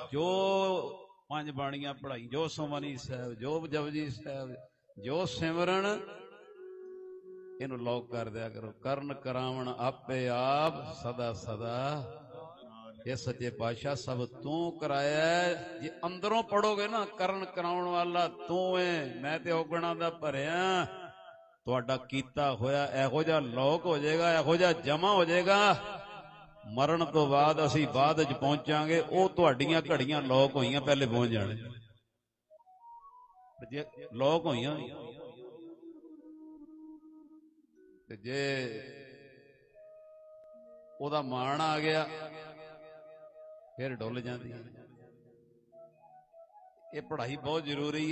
ਜੋ ਪੰਜ ਬਾਣੀਆਂ ਪੜ੍ਹਾਈ, ਜੋ ਸੁਖਮਨੀ ਸਾਹਿਬ, ਜੋ ਜਪਜੀ ਸਾਹਿਬ, ਜੋ ਸਿਮਰਨ, ਇਹਨੂੰ ਲੋਕ ਕਰ ਦਿਆ ਕਰੋ। ਕਰਨ ਕਰਾਵਣ ਆਪੇ ਆਪ ਸਦਾ ਸਦਾ, ਇਹ ਸੱਚੇ ਪਾਤਸ਼ਾਹ ਸਭ ਤੂੰ ਕਰਾਇਆ। ਜੇ ਅੰਦਰੋਂ ਪੜੋਗੇ ਨਾ, ਕਰਨ ਕਰਾਉਣ ਵਾਲਾ ਤੂੰ ਏ, ਮੈਂ ਤੇ ਔਗਣਾ ਦਾ ਭਰਿਆ। ਤੁਹਾਡਾ ਕੀਤਾ ਹੋਇਆ ਇਹੋ ਜਿਹਾ ਲੋਕ ਹੋ ਜਾਏਗਾ, ਇਹੋ ਜਿਹਾ ਜਮਾ ਹੋ ਜਾਏਗਾ, ਮਰਨ ਤੋਂ ਬਾਅਦ ਅਸੀਂ ਬਾਅਦ ਚ ਪਹੁੰਚਾਂਗੇ, ਉਹ ਤੁਹਾਡੀਆਂ ਘੜੀਆਂ ਲੋਕ ਹੋਈਆਂ ਪਹਿਲੇ ਪਹੁੰਚ ਜਾਣੇ। ਜੇ ਲੋਕ ਹੋਈਆਂ ਤੇ ਜੇ ਉਹਦਾ ਮਾਣ ਆ ਗਿਆ ਫਿਰ ਡੁੱਲ ਜਾਂਦੀ। ਇਹ ਪੜ੍ਹਾਈ ਬਹੁਤ ਜ਼ਰੂਰੀ